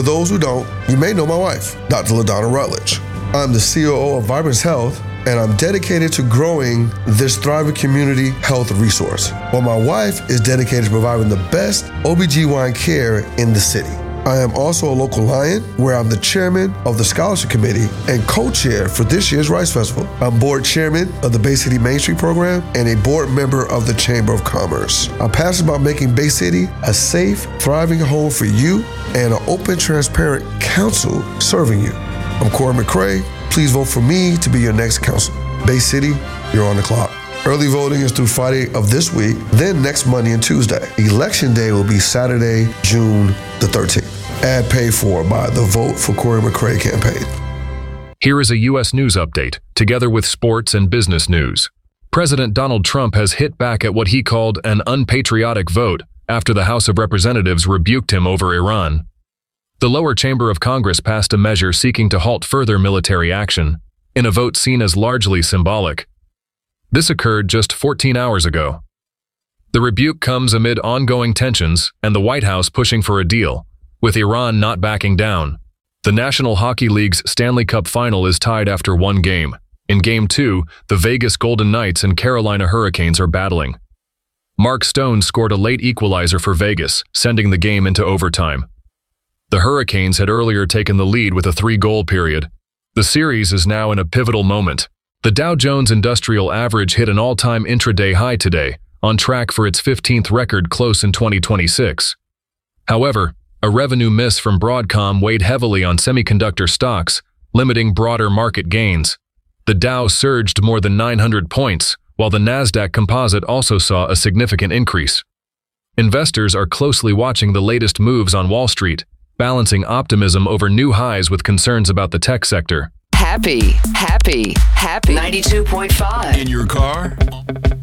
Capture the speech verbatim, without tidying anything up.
those who don't, you may know my wife, Doctor LaDonna Rutledge. I'm the C O O of Vibrance Health, and I'm dedicated to growing this thriving community health resource, while my wife is dedicated to providing the best O B G Y N care in the city. I am also a local Lion, where I'm the chairman of the scholarship committee and co-chair for this year's Rice Festival. I'm board chairman of the Bay City Main Street program and a board member of the Chamber of Commerce. I'm passionate about making Bay City a safe, thriving home for you and an open, transparent council serving you. I'm Corey McCray. Please vote for me to be your next council. Bay City, you're on the clock. Early voting is through Friday of this week, then next Monday and Tuesday. Election day will be Saturday, June the thirteenth. Ad paid for by the Vote for Corey McCray campaign. Here is a U S news update, together with sports and business news. President Donald Trump has hit back at what he called an unpatriotic vote after the House of Representatives rebuked him over Iran. The lower chamber of Congress passed a measure seeking to halt further military action, in a vote seen as largely symbolic. This occurred just fourteen hours ago. The rebuke comes amid ongoing tensions and the White House pushing for a deal, with Iran not backing down. The National Hockey League's Stanley Cup final is tied after one game. In Game two, the Vegas Golden Knights and Carolina Hurricanes are battling. Mark Stone scored a late equalizer for Vegas, sending the game into overtime. The Hurricanes had earlier taken the lead with a three-goal period. The series is now in a pivotal moment. The Dow Jones Industrial Average hit an all-time intraday high today, on track for its fifteenth record close in twenty twenty-six. However, a revenue miss from Broadcom weighed heavily on semiconductor stocks, limiting broader market gains. The Dow surged more than nine hundred points, while the Nasdaq Composite also saw a significant increase. Investors are closely watching the latest moves on Wall Street, balancing optimism over new highs with concerns about the tech sector. Happy, happy, happy. ninety-two point five. In your car,